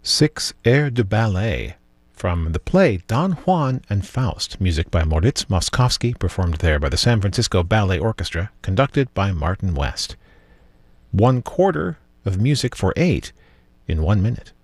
Six airs de ballet from the play Don Juan and Faust, music by Moritz Moszkowski, performed there by the San Francisco Ballet Orchestra, conducted by Martin West. 1/4 of music for 8 in 1 minute.